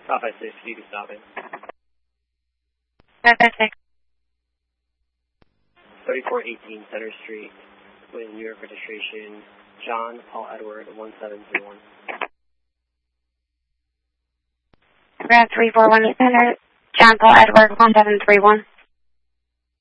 556, you can stop it. 556. 3418 Center Street with New York registration, John Paul Edward 1731. Grab 341 Center, John Paul Edward 1731.